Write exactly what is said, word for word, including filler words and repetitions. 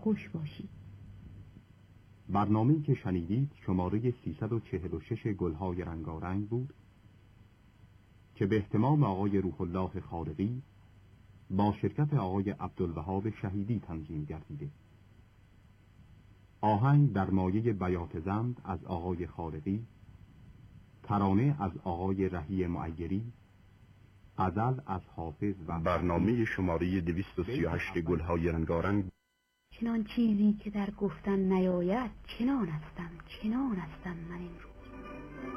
خوش باشی. برنامه‌ای که شنیدید شماره سیصد و چهل و شش گلهای رنگارنگ بود که به اهتمام آقای روح الله خالقی با شرکت آقای عبدالوهاب شهیدی تنظیم گردیده. آهنگ در مایه بیات زند از آقای خالقی، ترانه از آقای رهی معیری، غزل از حافظ و برنامه شماره دویست و سی و هشت گلهای رنگارنگ. چنان چیزی که در گفتن نیاید چنان هستم چنان هستم من امروز.